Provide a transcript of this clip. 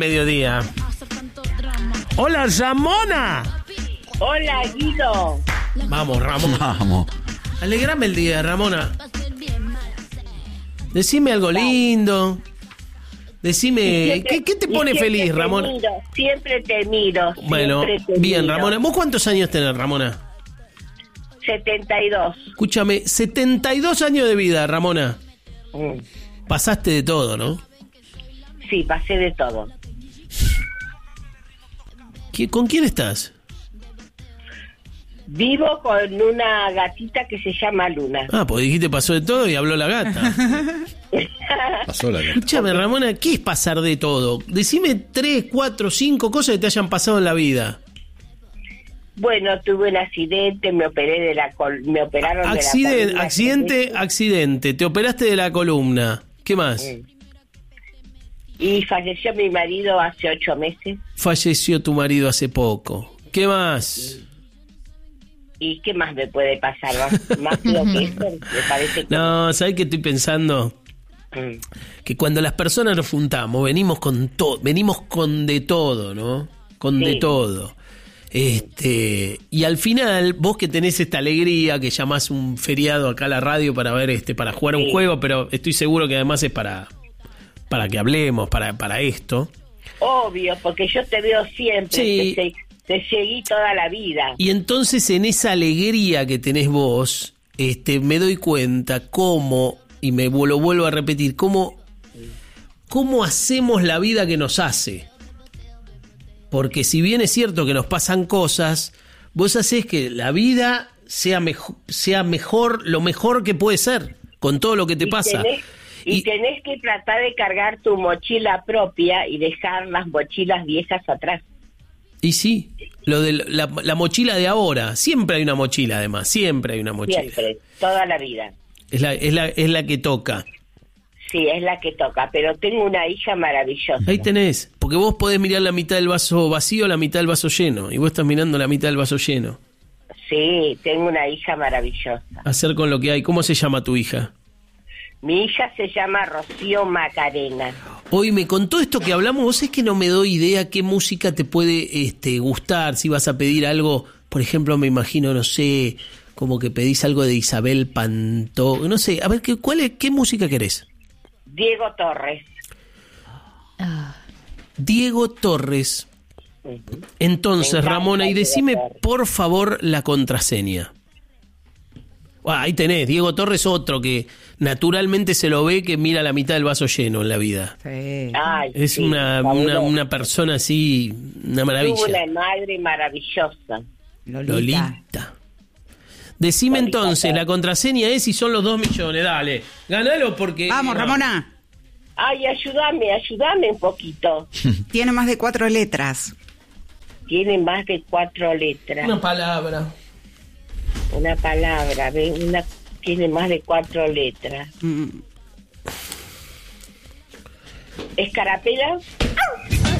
mediodía. Hola, Ramona. Hola, Guido. Vamos, Ramona. Vamos. Alegrame el día, Ramona. Decime algo lindo. Decime, ¿qué te pone feliz, Ramona? Siempre te miro. Bueno, siempre te bien, miro. Ramona. ¿Vos cuántos años tenés, Ramona? 72. Escúchame, 72 años de vida, Ramona. Pasaste de todo, ¿no? Sí, pasé de todo. ¿Con quién estás? Vivo con una gatita que se llama Luna. Ah, pues dijiste pasó de todo y habló la gata. Pasó la gata. Escúchame, Ramona, ¿qué es pasar de todo? Decime 3, 4, 5 cosas que te hayan pasado en la vida. Bueno, tuve un accidente, me operé me operaron de la columna. Accidente. Te operaste de la columna. ¿Qué más? Y falleció mi marido hace 8 meses. Falleció tu marido hace poco. ¿Qué más? ¿Y qué más me puede pasar? Más que lo que eso, me parece que... No, ¿sabés qué estoy pensando? Que cuando las personas nos juntamos, venimos con de todo, ¿no? De todo. Y al final, vos que tenés esta alegría, que llamás un feriado acá a la radio para ver, para jugar un juego, pero estoy seguro que además es para que hablemos, para esto. Obvio, porque yo te veo siempre, Sí. te seguí toda la vida. Y entonces en esa alegría que tenés vos, me doy cuenta cómo, y lo vuelvo a repetir, cómo hacemos la vida que nos hace. Porque si bien es cierto que nos pasan cosas, vos hacés que la vida sea mejor, lo mejor que puede ser, con todo lo que te pasa. Tenés que tratar de cargar tu mochila propia y dejar las mochilas viejas atrás. Y sí, lo de la mochila de ahora, siempre hay una mochila además, siempre hay una mochila. Siempre, toda la vida. Es la que toca. Sí, es la que toca, pero tengo una hija maravillosa. Ahí tenés, porque vos podés mirar la mitad del vaso vacío o la mitad del vaso lleno, y vos estás mirando la mitad del vaso lleno. Sí, tengo una hija maravillosa. Hacer con lo que hay. ¿Cómo se llama tu hija? Mi hija se llama Rocío Macarena. Oíme, con todo esto que hablamos, vos es que no me doy idea qué música te puede gustar, si vas a pedir algo, por ejemplo, me imagino, no sé, como que pedís algo de Isabel Pantó, no sé, a ver, ¿qué música querés? Diego Torres. Diego Torres. Entonces, Ramona, y decime por favor la contraseña. Ahí tenés, Diego Torres, otro que naturalmente se lo ve que mira la mitad del vaso lleno en la vida. Sí. Ay, Es sí, una persona así, una maravilla. tuvo una madre maravillosa. Lolita. Decime Lolita, entonces, la contraseña es y son los 2 millones, dale. Ganalo porque... Vamos, Ramona. Ay, ayúdame un poquito. Tiene más de 4 letras. Tiene más de 4 letras. Una palabra. Una palabra, tiene más de 4 letras. ¿Escarapela?